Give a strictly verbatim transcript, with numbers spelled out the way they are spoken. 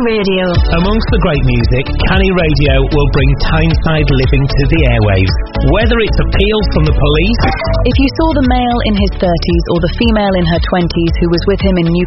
Radio. Amongst the great music, Canny Radio will bring Tyneside living to the airwaves. Whether it's appeals from the police... If you saw the male in his thirties or the female in her twenties who was with him in New